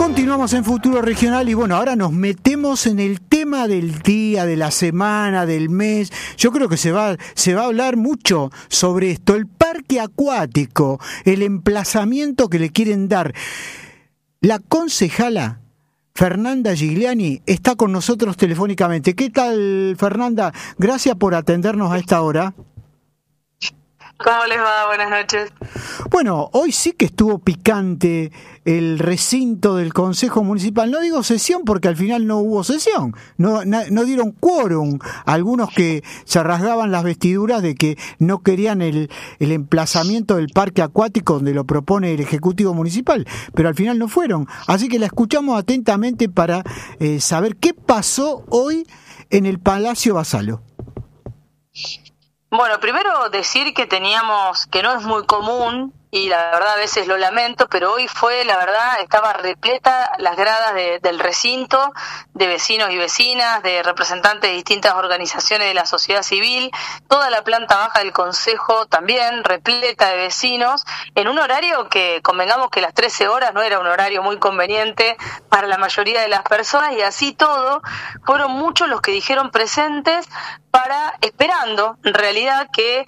Continuamos en Futuro Regional y bueno, ahora nos metemos en el tema del día, de la semana, del mes. Yo creo que se va a hablar mucho sobre esto, el parque acuático, el emplazamiento que le quieren dar. La concejala Fernanda Gigliani está con nosotros telefónicamente. ¿Qué tal, Fernanda? Gracias por atendernos a esta hora. ¿Cómo les va? Buenas noches. Bueno, hoy sí que estuvo picante el recinto del Consejo Municipal. No digo sesión porque al final no hubo sesión. No dieron quórum. Algunos que se rasgaban las vestiduras de que no querían el emplazamiento del parque acuático donde lo propone el Ejecutivo Municipal. Pero al final no fueron. Así que la escuchamos atentamente para saber qué pasó hoy en el Palacio Basalo. Bueno, primero decir que no es muy común, y la verdad a veces lo lamento, pero hoy estaba repleta las gradas del recinto, de vecinos y vecinas, de representantes de distintas organizaciones de la sociedad civil, toda la planta baja del Consejo también repleta de vecinos, en un horario que convengamos que las 13 horas no era un horario muy conveniente para la mayoría de las personas, y así todo, fueron muchos los que dijeron presentes esperando en realidad que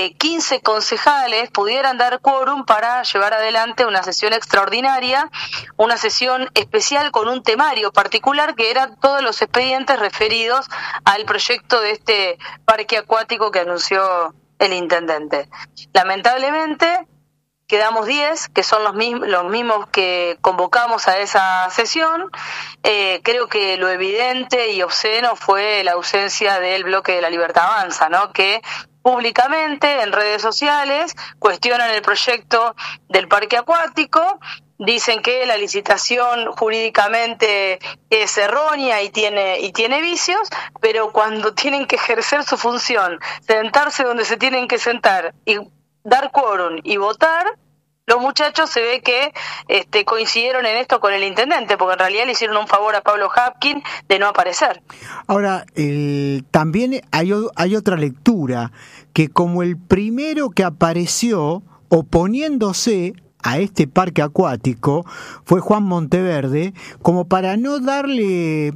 15 concejales pudieran dar quórum para llevar adelante una sesión extraordinaria, una sesión especial con un temario particular que eran todos los expedientes referidos al proyecto de este parque acuático que anunció el intendente. Lamentablemente quedamos 10, que son los mismos que convocamos a esa sesión. Creo que lo evidente y obsceno fue la ausencia del bloque de la Libertad Avanza, ¿no? Que públicamente en redes sociales cuestionan el proyecto del parque acuático, dicen que la licitación jurídicamente es errónea y tiene vicios, pero cuando tienen que ejercer su función, sentarse donde se tienen que sentar y dar quórum y votar, los muchachos se ve que coincidieron en esto con el intendente, porque en realidad le hicieron un favor a Pablo Hapkin de no aparecer. Ahora, también hay otra lectura, que como el primero que apareció oponiéndose a este parque acuático fue Juan Monteverde, como para no darle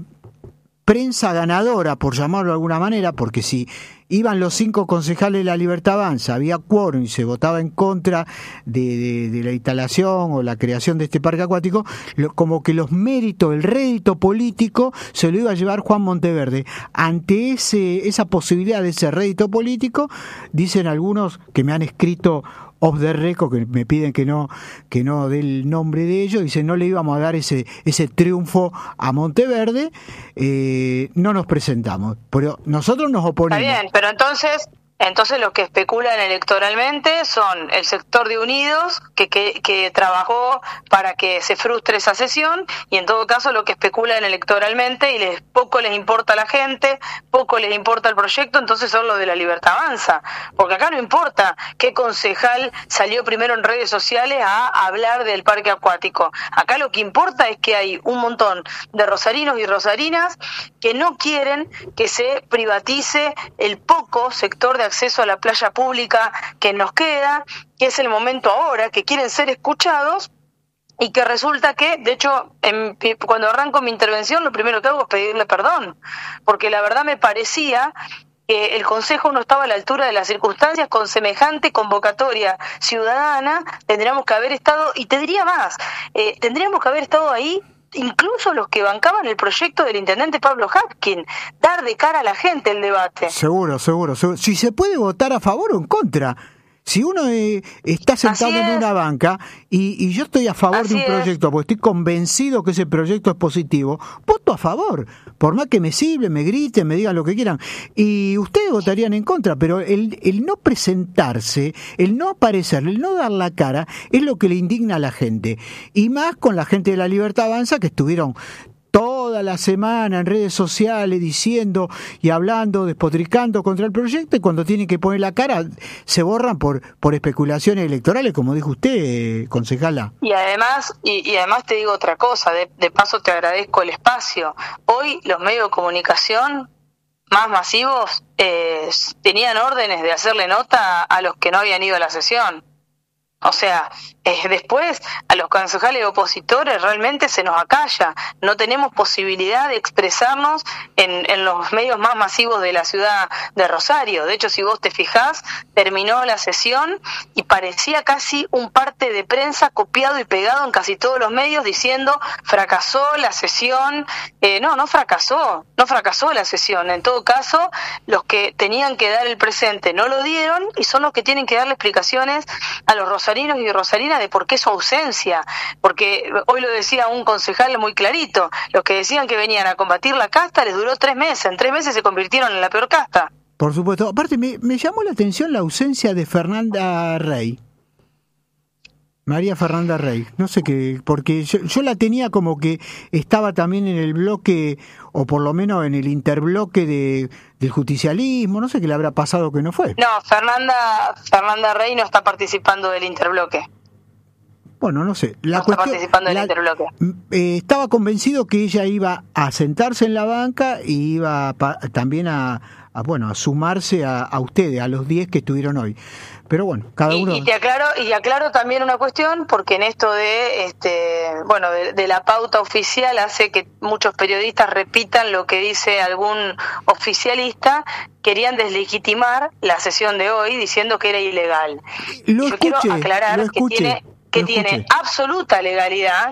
prensa ganadora, por llamarlo de alguna manera, porque si iban los 5 concejales de la Libertad Avanza, había quórum y se votaba en contra de la instalación o la creación de este parque acuático, como que los méritos, el rédito político se lo iba a llevar Juan Monteverde. Ante esa posibilidad de ese rédito político, dicen algunos que me han escrito off the record, que me piden que no dé el nombre de ellos, dicen no le íbamos a dar ese triunfo a Monteverde, no nos presentamos, pero nosotros nos oponemos. Está bien, pero entonces los que especulan electoralmente son el sector de Unidos, que trabajó para que se frustre esa sesión, y en todo caso lo que especulan electoralmente y poco les importa a la gente, poco les importa el proyecto, entonces son los de la Libertad Avanza, porque acá no importa qué concejal salió primero en redes sociales a hablar del parque acuático, acá lo que importa es que hay un montón de rosarinos y rosarinas que no quieren que se privatice el poco sector de acceso a la playa pública que nos queda, que es el momento ahora, que quieren ser escuchados, y que resulta que, de hecho, cuando arranco mi intervención, lo primero que hago es pedirle perdón, porque la verdad me parecía que el Consejo no estaba a la altura de las circunstancias. Con semejante convocatoria ciudadana tendríamos que haber estado, y te diría más, tendríamos que haber estado ahí incluso los que bancaban el proyecto del intendente Pablo Hapkin, dar de cara a la gente el debate. Seguro. Si se puede votar a favor o en contra. Si uno está sentado en una banca y yo estoy a favor de un proyecto, porque estoy convencido que ese proyecto es positivo, voto a favor, por más que me silben, me griten, me digan lo que quieran. Y ustedes votarían en contra, pero el no presentarse, el no aparecer, el no dar la cara, es lo que le indigna a la gente. Y más con la gente de la Libertad Avanza, que estuvieron toda la semana en redes sociales diciendo y hablando, despotricando contra el proyecto, y cuando tienen que poner la cara se borran por especulaciones electorales, como dijo usted, concejala. Y además te digo otra cosa, de paso te agradezco el espacio. Hoy los medios de comunicación más masivos tenían órdenes de hacerle nota a los que no habían ido a la sesión. O sea, después a los concejales opositores realmente se nos acalla, no tenemos posibilidad de expresarnos en los medios más masivos de la ciudad de Rosario. De hecho, si vos te fijás, terminó la sesión y parecía casi un parte de prensa copiado y pegado en casi todos los medios diciendo fracasó la sesión. No fracasó la sesión. En todo caso, los que tenían que dar el presente no lo dieron y son los que tienen que darle explicaciones a los rosarinos y rosarinas de por qué su ausencia, porque hoy lo decía un concejal muy clarito, los que decían que venían a combatir la casta les duró 3 meses, en 3 meses se convirtieron en la peor casta. Por supuesto, aparte me llamó la atención la ausencia de Fernanda Rey. María Fernanda Rey, no sé qué, porque yo la tenía como que estaba también en el bloque, o por lo menos en el interbloque del justicialismo, no sé qué le habrá pasado que no fue. No, Fernanda Rey no está participando del interbloque. Bueno, no sé. No está participando del interbloque. Estaba convencido que ella iba a sentarse en la banca y iba también a sumarse a ustedes, a los 10 que estuvieron hoy. Pero bueno, cada uno... Y aclaro también una cuestión, porque en esto de la pauta oficial hace que muchos periodistas repitan lo que dice algún oficialista. Querían deslegitimar la sesión de hoy diciendo que era ilegal. Quiero aclarar que tiene absoluta legalidad,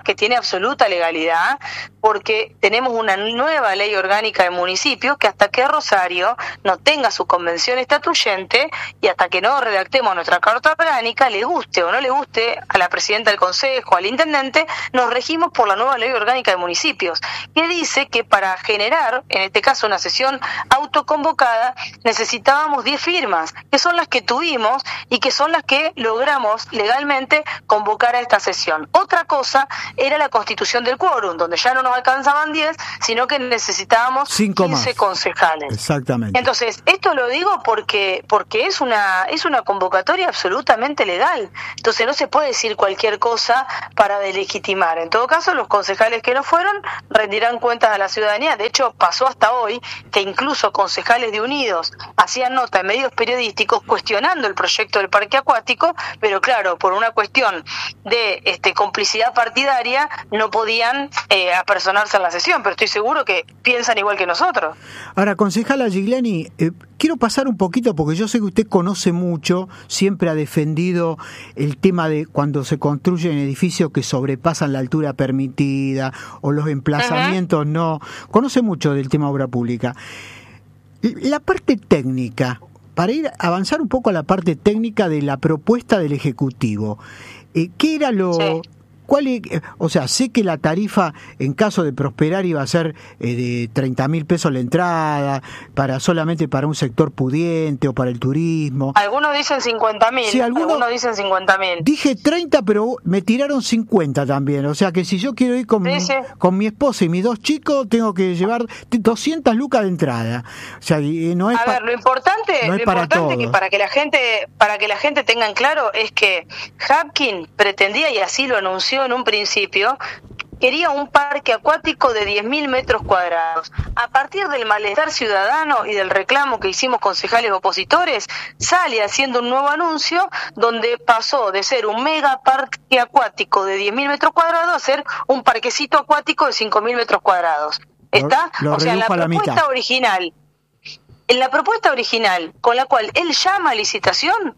porque tenemos una nueva ley orgánica de municipios que hasta que Rosario no tenga su convención estatuyente y hasta que no redactemos nuestra carta orgánica, le guste o no le guste a la presidenta del consejo, al intendente, nos regimos por la nueva ley orgánica de municipios, que dice que para generar, en este caso una sesión autoconvocada, necesitábamos 10 firmas, que son las que tuvimos y que son las que logramos legalmente convocar a esta sesión. Otra cosa era la constitución del quórum, donde ya no nos alcanzaban 10, sino que necesitábamos 15 más concejales. Exactamente. Entonces, esto lo digo porque es una convocatoria absolutamente legal. Entonces no se puede decir cualquier cosa para delegitimar. En todo caso, los concejales que no fueron rendirán cuentas a la ciudadanía. De hecho, pasó hasta hoy que incluso concejales de Unidos hacían nota en medios periodísticos cuestionando el proyecto del parque acuático, pero claro, por una cuestión de complicidad partidaria no podían apersonarse en la sesión, pero estoy seguro que piensan igual que nosotros. Ahora, concejala Gigliani, quiero pasar un poquito, porque yo sé que usted conoce mucho, siempre ha defendido el tema de cuando se construyen edificios que sobrepasan la altura permitida o los emplazamientos no, conoce mucho del tema obra pública. La parte técnica, para avanzar un poco a la parte técnica de la propuesta del Ejecutivo, ¿qué era lo...? Sí. O sea, sé que la tarifa en caso de prosperar iba a ser de 30.000 pesos la entrada, solamente para un sector pudiente o para el turismo. Algunos dicen 50.000, sí, algunos dicen 50.000. Dije 30, pero me tiraron 50 también. O sea que si yo quiero ir con mi esposa y mis 2 chicos, tengo que llevar 200 lucas de entrada. O sea, no es lo importante, que para que la gente tenga en claro es que Hapkin pretendía, y así lo anunció en un principio, quería un parque acuático de 10.000 metros cuadrados. A partir del malestar ciudadano y del reclamo que hicimos concejales opositores, sale haciendo un nuevo anuncio donde pasó de ser un mega parque acuático de 10.000 metros cuadrados a ser un parquecito acuático de 5.000 metros cuadrados. ¿Está? O sea, en la propuesta original. En la propuesta original, con la cual él llama a licitación,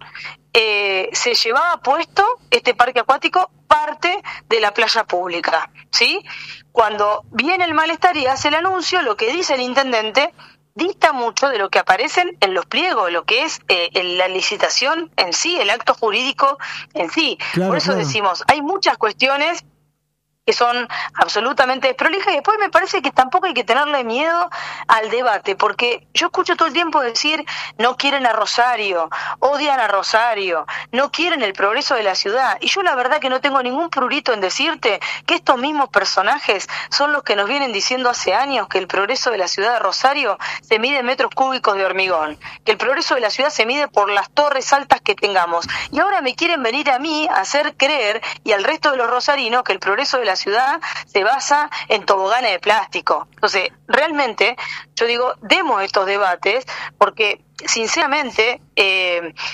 se llevaba puesto este parque acuático parte de la playa pública, ¿sí? Cuando viene el malestar y hace el anuncio, lo que dice el intendente dista mucho de lo que aparecen en los pliegos, lo que es la licitación en sí, el acto jurídico en sí. Claro, por eso decimos, hay muchas cuestiones que son absolutamente desprolijas, y después me parece que tampoco hay que tenerle miedo al debate, porque yo escucho todo el tiempo decir no quieren a Rosario, odian a Rosario, no quieren el progreso de la ciudad, y yo la verdad que no tengo ningún prurito en decirte que estos mismos personajes son los que nos vienen diciendo hace años que el progreso de la ciudad de Rosario se mide en metros cúbicos de hormigón, que el progreso de la ciudad se mide por las torres altas que tengamos, y ahora me quieren venir a mí a hacer creer, y al resto de los rosarinos, que el progreso de la ciudad se basa en toboganes de plástico. Entonces, realmente, yo digo, demos estos debates, porque sinceramente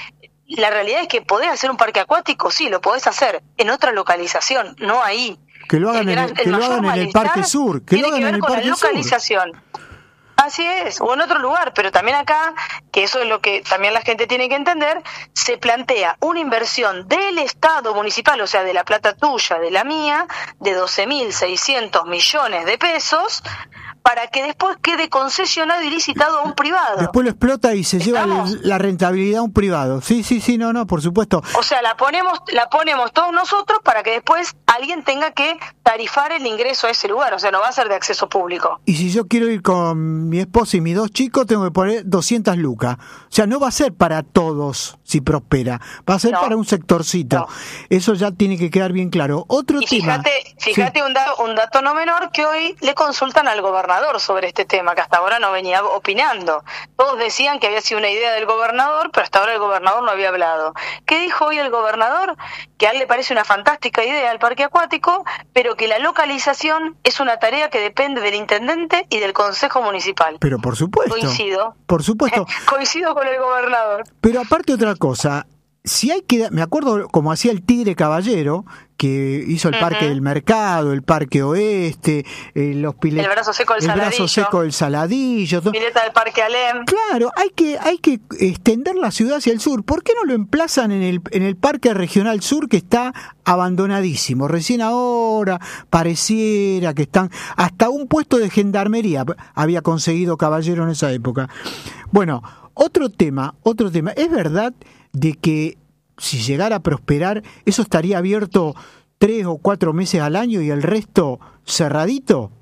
la realidad es que podés hacer un parque acuático, sí, lo podés hacer en otra localización, no ahí. Que lo hagan en el Parque Sur, que lo hagan en el Parque Sur. Localización. Así es, o en otro lugar, pero también acá, que eso es lo que también la gente tiene que entender, se plantea una inversión del Estado municipal, o sea, de la plata tuya, de la mía, de 12.600 millones de pesos, para que después quede concesionado y licitado a un privado. Después lo explota y se lleva la rentabilidad a un privado. Sí, no, por supuesto. O sea, la ponemos todos nosotros para que después alguien tenga que tarifar el ingreso a ese lugar, o sea, no va a ser de acceso público. Y si yo quiero ir con mi esposa y mis 2 chicos, tengo que poner 200 lucas. O sea, no va a ser para todos si prospera, va a ser para un sectorcito. No. Eso ya tiene que quedar bien claro. Otro tema. Fíjate sí. un dato no menor, que hoy le consultan al gobernador sobre este tema, que hasta ahora no venía opinando. Todos decían que había sido una idea del gobernador, pero hasta ahora el gobernador no había hablado. ¿Qué dijo hoy el gobernador? Que a él le parece una fantástica idea el parque acuático, pero que la localización es una tarea que depende del intendente y del consejo municipal. Pero por supuesto. Coincido. Por supuesto. Coincido con el gobernador. Pero aparte otra cosa, si hay que, me acuerdo como hacía el Tigre Caballero, que hizo el Parque del Mercado, el Parque Oeste, el brazo seco del Saladillo, pileta del Parque Alem. Claro, hay que extender la ciudad hacia el sur. ¿Por qué no lo emplazan en el Parque Regional Sur, que está abandonadísimo? Recién ahora pareciera que están, hasta un puesto de gendarmería había conseguido Caballero en esa época. Bueno, otro tema, es verdad de que si llegara a prosperar, eso estaría abierto 3 o 4 meses al año y el resto cerradito.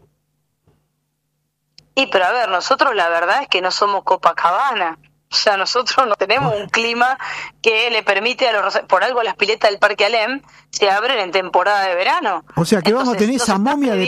Pero a ver, nosotros la verdad es que no somos Copacabana. O sea, nosotros no tenemos un clima que le permite a los... Por algo las piletas del Parque Alem se abren en temporada de verano. O sea, que vamos a tener esa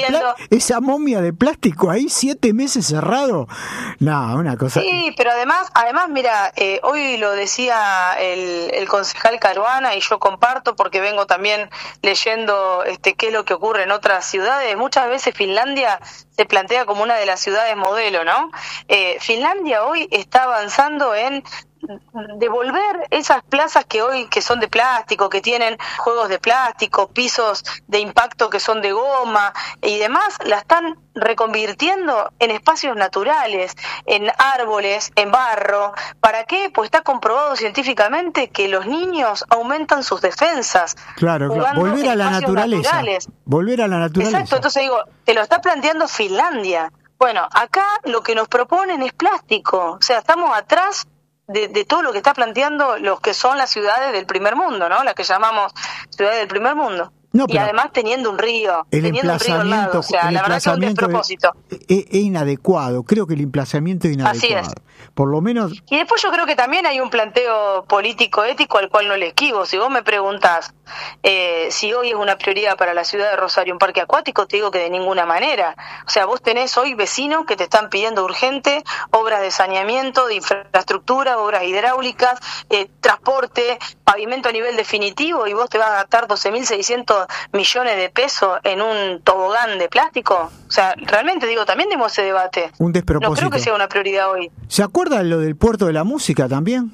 momia de plástico ahí 7 meses cerrado. No, una cosa... Sí, pero además mira, hoy lo decía el concejal Caruana, y yo comparto porque vengo también leyendo qué es lo que ocurre en otras ciudades. Muchas veces Finlandia se plantea como una de las ciudades modelo, ¿no? Finlandia hoy está avanzando en devolver esas plazas que hoy que son de plástico, que tienen juegos de plástico, pisos de impacto que son de goma y demás, la están reconvirtiendo en espacios naturales, en árboles, en barro. ¿Para qué? Pues está comprobado científicamente que los niños aumentan sus defensas. Claro, volver a la naturaleza. Volver a la naturaleza. Exacto, entonces digo, te lo está planteando Finlandia. Bueno, acá lo que nos proponen es plástico, o sea, estamos atrás de todo lo que está planteando los que son las ciudades del primer mundo, ¿no? Las que llamamos ciudades del primer mundo. No, y además teniendo un río al lado, o sea, la verdad que es un despropósito. Es inadecuado, creo que el emplazamiento es inadecuado. Así es. Por lo menos... Y después yo creo que también hay un planteo político ético al cual no le esquivo. Si vos me preguntás si hoy es una prioridad para la ciudad de Rosario un parque acuático, te digo que de ninguna manera. O sea, vos tenés hoy vecinos que te están pidiendo urgente obras de saneamiento, de infraestructura, obras hidráulicas, transporte, pavimento a nivel definitivo, y vos te vas a gastar 12.600 millones de pesos en un tobogán de plástico. O sea, realmente digo, también demos ese debate. Un despropósito. No creo que sea una prioridad hoy. ¿Se acuerdan lo del Puerto de la Música también?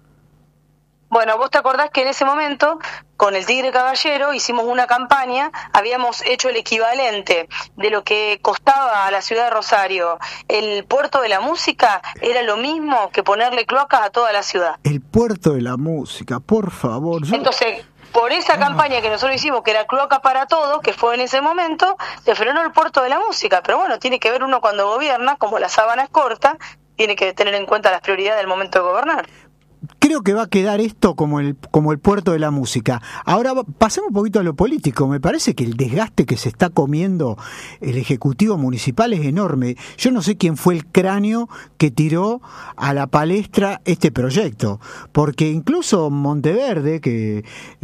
Bueno, vos te acordás que en ese momento, con el Tigre Caballero, hicimos una campaña, habíamos hecho el equivalente de lo que costaba a la ciudad de Rosario el Puerto de la Música, era lo mismo que ponerle cloacas a toda la ciudad. El Puerto de la Música, por favor. Entonces, por esa campaña que nosotros hicimos, que era cloaca para todos, que fue en ese momento, se frenó el Puerto de la Música. Pero bueno, tiene que ver uno cuando gobierna, como la sábana es corta, tiene que tener en cuenta las prioridades del momento de gobernar. Creo que va a quedar esto como el Puerto de la Música. Ahora pasemos un poquito a lo político. Me parece que el desgaste que se está comiendo el Ejecutivo Municipal es enorme. Yo no sé quién fue el cráneo que tiró a la palestra este proyecto, porque incluso Monteverde, que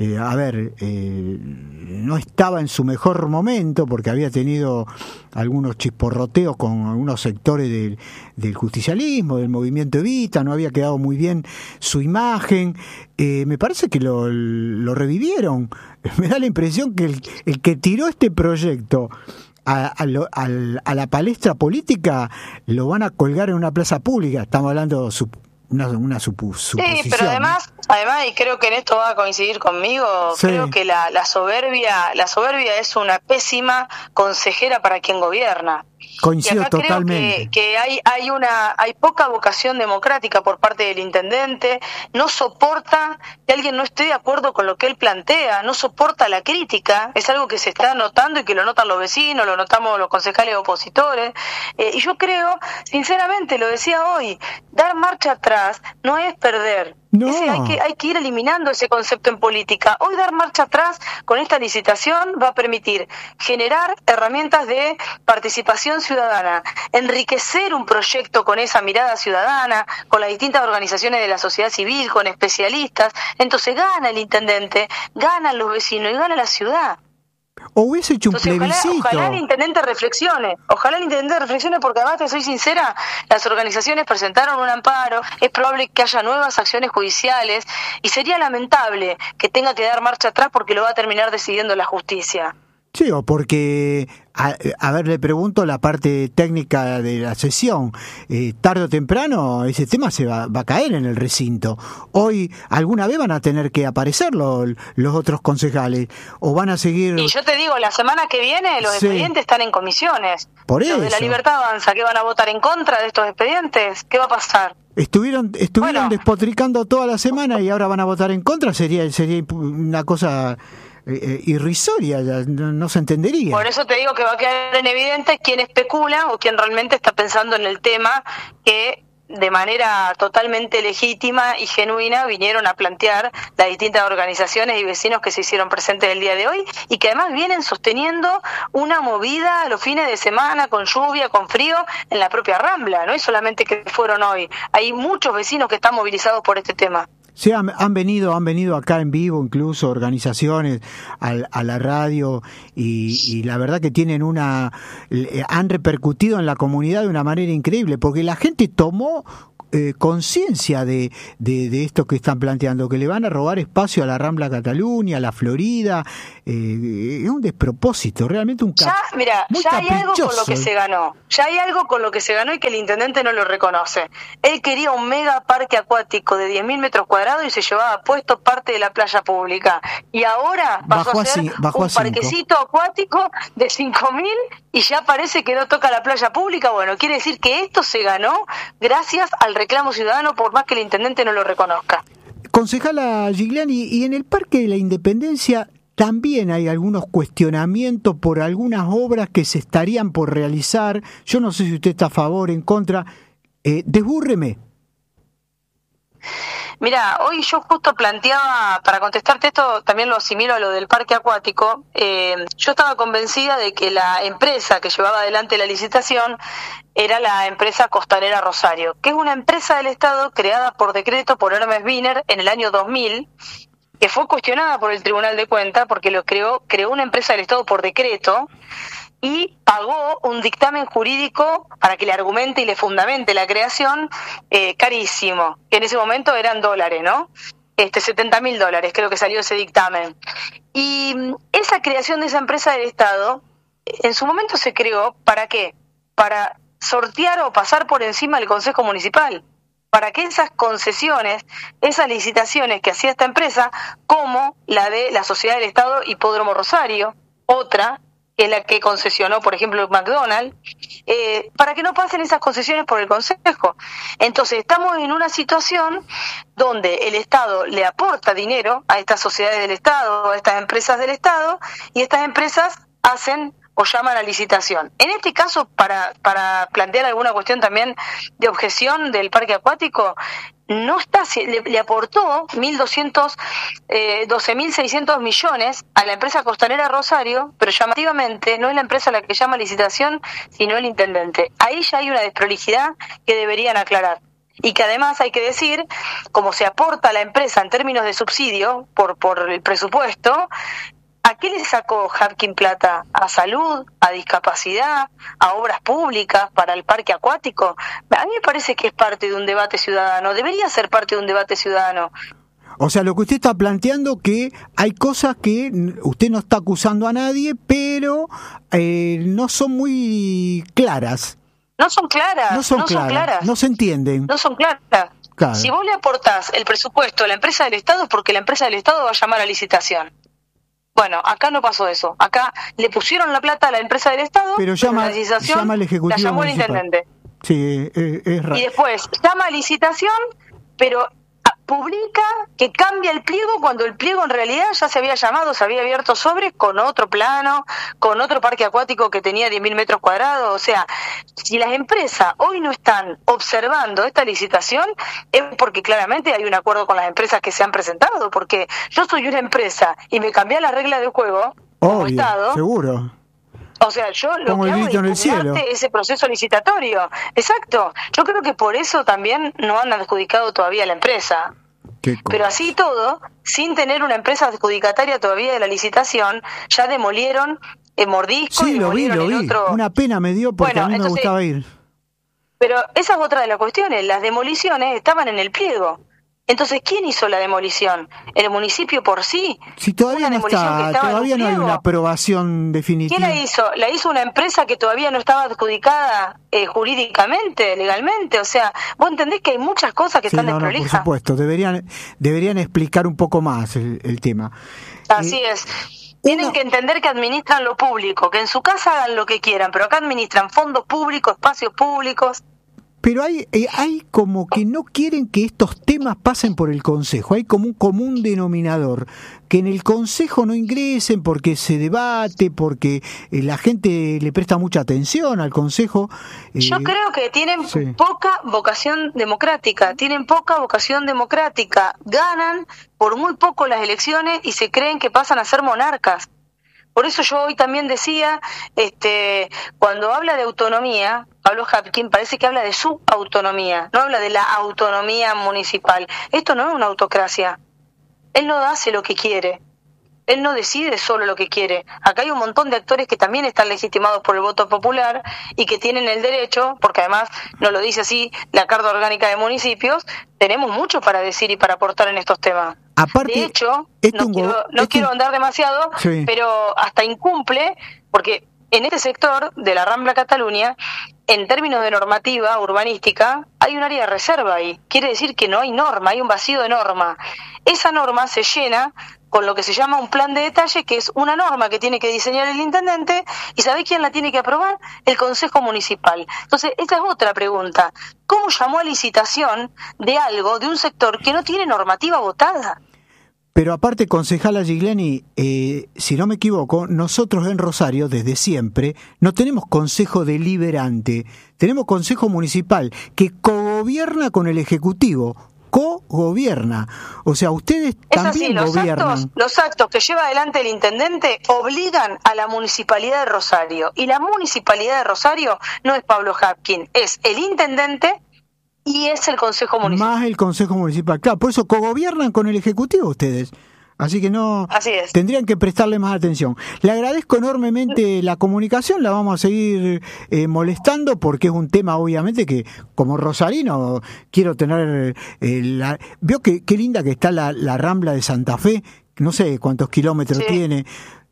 no estaba en su mejor momento porque había tenido algunos chisporroteos con algunos sectores del justicialismo, del movimiento Evita, no había quedado muy bien su imagen, me parece que lo revivieron. Me da la impresión que el que tiró este proyecto a la palestra política lo van a colgar en una plaza pública. Estamos hablando suposición. Sí, pero además, y creo que en esto va a coincidir conmigo, sí. Creo que la soberbia es una pésima consejera para quien gobierna. Coincido totalmente. Creo que hay poca vocación democrática por parte del intendente, no soporta que alguien no esté de acuerdo con lo que él plantea, no soporta la crítica, es algo que se está notando y que lo notan los vecinos, lo notamos los concejales opositores, y yo creo, sinceramente, lo decía hoy, dar marcha atrás no es perder. No. Hay que ir eliminando ese concepto en política. Hoy dar marcha atrás con esta licitación va a permitir generar herramientas de participación ciudadana, enriquecer un proyecto con esa mirada ciudadana, con las distintas organizaciones de la sociedad civil, con especialistas. Entonces gana el intendente, ganan los vecinos y gana la ciudad. O hubiese hecho un plebiscito. Ojalá el intendente reflexione, porque además, te soy sincera, las organizaciones presentaron un amparo, es probable que haya nuevas acciones judiciales y sería lamentable que tenga que dar marcha atrás porque lo va a terminar decidiendo la justicia. Sí, o porque, a ver, le pregunto la parte técnica de la sesión. Tarde o temprano ese tema se va a caer en el recinto. Hoy, alguna vez van a tener que aparecer los otros concejales, o van a seguir... Y yo te digo, la semana que viene los expedientes están en comisiones. Por eso. Los de La Libertad Avanza, ¿qué van a votar en contra de estos expedientes? ¿Qué va a pasar? Estuvieron despotricando toda la semana y ahora van a votar en contra. Sería una cosa... irrisoria, no se entendería. Por eso te digo que va a quedar en evidente quién especula o quién realmente está pensando en el tema que de manera totalmente legítima y genuina vinieron a plantear las distintas organizaciones y vecinos que se hicieron presentes el día de hoy y que además vienen sosteniendo una movida los fines de semana con lluvia, con frío en la propia Rambla, no es solamente que fueron hoy, hay muchos vecinos que están movilizados por este tema. Sí, han venido acá en vivo, incluso organizaciones a la radio y la verdad que han repercutido en la comunidad de una manera increíble, porque la gente tomó conciencia de esto que están planteando, que le van a robar espacio a la Rambla Cataluña, a la Florida. Es un despropósito, realmente ya hay algo con lo que se ganó. Ya hay algo con lo que se ganó y que el intendente no lo reconoce. Él quería un mega parque acuático de 10.000 metros cuadrados y se llevaba puesto parte de la playa pública. Y ahora pasó a ser un parquecito acuático de 5.000 y ya parece que no toca la playa pública. Bueno, quiere decir que esto se ganó gracias al reclamo ciudadano, por más que el intendente no lo reconozca. Concejala Gigliani, y en el Parque de la Independencia también hay algunos cuestionamientos por algunas obras que se estarían por realizar. Yo no sé si usted está a favor, en contra. Desbúrreme. Mira, hoy yo justo planteaba, para contestarte esto, también lo asimilo a lo del parque acuático, yo estaba convencida de que la empresa que llevaba adelante la licitación era la empresa Costanera Rosario, que es una empresa del Estado creada por decreto por Hermes Wiener en el año 2000, que fue cuestionada por el Tribunal de Cuentas porque creó una empresa del Estado por decreto, y pagó un dictamen jurídico para que le argumente y le fundamente la creación carísimo, que en ese momento eran dólares, ¿no? $70.000 creo que salió ese dictamen. Y esa creación de esa empresa del Estado, en su momento se creó, ¿para qué? Para sortear o pasar por encima del Consejo Municipal, para que esas concesiones, esas licitaciones que hacía esta empresa, como la de la Sociedad del Estado Hipódromo Rosario, otra, que es la que concesionó, por ejemplo, McDonald's, para que no pasen esas concesiones por el Consejo. Entonces, estamos en una situación donde el Estado le aporta dinero a estas sociedades del Estado, a estas empresas del Estado, y estas empresas hacen o llaman a licitación. En este caso, para plantear alguna cuestión también de objeción del parque acuático, no está, le aportó 12.600 millones a la empresa Costanera Rosario, pero llamativamente no es la empresa la que llama a licitación, sino el intendente. Ahí ya hay una desprolijidad que deberían aclarar. Y que además hay que decir, como se aporta a la empresa en términos de subsidio por el presupuesto, ¿a qué le sacó Harkin plata? ¿A salud? ¿A discapacidad? ¿A obras públicas? ¿Para el parque acuático? A mí me parece que es parte de un debate ciudadano, debería ser parte de un debate ciudadano. O sea, lo que usted está planteando, que hay cosas que usted no está acusando a nadie, pero no son muy claras. No son claras. No se entienden. No son claras. Claro. Si vos le aportás el presupuesto a la empresa del Estado es porque la empresa del Estado va a llamar a licitación. Bueno, acá no pasó eso. Acá le pusieron la plata a la empresa del Estado, pero la licitación al ejecutivo la llamó municipal. el intendente. Sí, es raro. Y después llama a licitación, pero publica que cambia el pliego cuando el pliego en realidad ya se había llamado, se había abierto sobre con otro plano, con otro parque acuático que tenía 10.000 metros cuadrados. O sea, si las empresas hoy no están observando esta licitación es porque claramente hay un acuerdo con las empresas que se han presentado, porque yo soy una empresa y me cambié las reglas del juego como Obvio, Estado. Seguro. O sea, yo lo Como que el hago grito en el es cielo. impugnarte ese proceso licitatorio. Exacto. Yo creo que por eso también no han adjudicado todavía la empresa. Pero así todo, sin tener una empresa adjudicataria todavía de la licitación, ya demolieron Mordisco y Sí, lo vi. el otro. Una pena me dio porque a mí me gustaba ir. Pero esa es otra de las cuestiones. Las demoliciones estaban en el pliego. Entonces, ¿quién hizo la demolición? ¿El municipio por sí? Si todavía no está, todavía no hay una aprobación definitiva. ¿Quién la hizo? La hizo una empresa que todavía no estaba adjudicada jurídicamente, legalmente. O sea, vos entendés que hay muchas cosas que están desprolijas. Por supuesto, deberían explicar un poco más el tema. Así es. Tienen que entender que administran lo público, que en su casa hagan lo que quieran, pero acá administran fondos públicos, espacios públicos. Pero hay como que no quieren que estos temas pasen por el Consejo. Hay como un común denominador, que en el Consejo no ingresen porque se debate, porque la gente le presta mucha atención al Consejo. Yo creo que tienen poca vocación democrática, ganan por muy poco las elecciones y se creen que pasan a ser monarcas. Por eso yo hoy también decía, cuando habla de autonomía, Pablo Hapkin parece que habla de su autonomía, no habla de la autonomía municipal. Esto no es una autocracia. Él no hace lo que quiere. Él no decide solo lo que quiere. Acá hay un montón de actores que también están legitimados por el voto popular y que tienen el derecho, porque además no lo dice así la Carta Orgánica de Municipios, tenemos mucho para decir y para aportar en estos temas. Aparte, de hecho, no quiero andar demasiado, pero hasta incumple, porque en este sector de la Rambla Cataluña, en términos de normativa urbanística, hay un área de reserva ahí. Quiere decir que no hay norma, hay un vacío de norma. Esa norma se llena con lo que se llama un plan de detalle, que es una norma que tiene que diseñar el intendente, y ¿sabés quién la tiene que aprobar? El Consejo Municipal. Entonces, esta es otra pregunta. ¿Cómo llamó a licitación de algo, de un sector que no tiene normativa votada? Pero aparte, concejala Gigliani, si no me equivoco, nosotros en Rosario, desde siempre, no tenemos consejo deliberante, tenemos consejo municipal que cogobierna con el Ejecutivo. Co-gobierna, o sea, ustedes también gobiernan. Los actos que lleva adelante el intendente obligan a la municipalidad de Rosario, y la municipalidad de Rosario no es Pablo Hapkin, es el intendente y es el Consejo Municipal. Más el Consejo Municipal, claro, por eso cogobiernan con el Ejecutivo ustedes. Así que tendrían que prestarle más atención. Le agradezco enormemente la comunicación, la vamos a seguir molestando porque es un tema obviamente que como rosarino quiero tener... ¿Vio qué linda que está la Rambla de Santa Fe? No sé cuántos kilómetros tiene.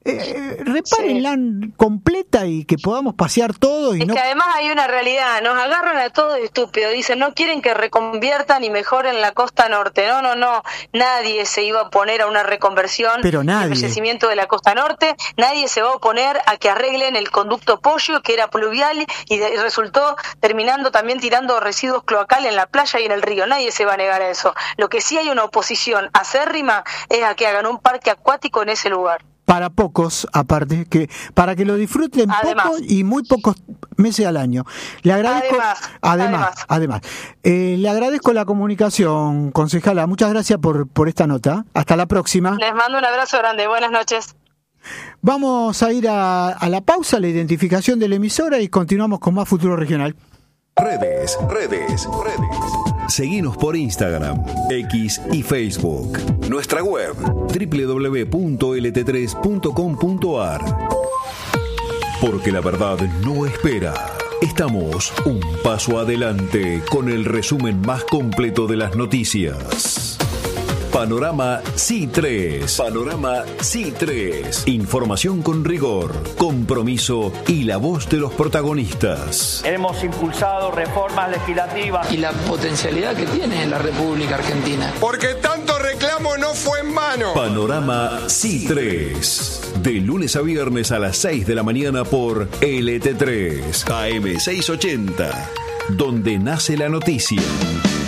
Repárenla completa y que podamos pasear todos. Que además hay una realidad, nos agarran a todos estúpidos, dicen no quieren que reconviertan y mejoren la costa norte. No, nadie se iba a oponer a una reconversión y embellecimiento de la costa norte, nadie se va a oponer a que arreglen el conducto Pollo, que era pluvial y resultó terminando también tirando residuos cloacales en la playa y en el río, nadie se va a negar a eso. Lo que sí hay una oposición acérrima es a que hagan un parque acuático en ese lugar. Para pocos, aparte, para que lo disfruten poco y muy pocos meses al año. Le agradezco, además. Le agradezco la comunicación, concejala. Muchas gracias por esta nota. Hasta la próxima. Les mando un abrazo grande. Buenas noches. Vamos a ir a la pausa, la identificación de la emisora y continuamos con más Futuro Regional. Redes. Seguinos por Instagram, X y Facebook. Nuestra web www.lt3.com.ar. Porque la verdad no espera. Estamos un paso adelante con el resumen más completo de las noticias. Panorama Sí3. Panorama Sí3. Información con rigor, compromiso y la voz de los protagonistas. Hemos impulsado reformas legislativas y la potencialidad que tiene la República Argentina. Porque tanto reclamo no fue en vano. Panorama Sí3. De lunes a viernes a las 6 de la mañana por LT3 AM 680. Donde nace la noticia.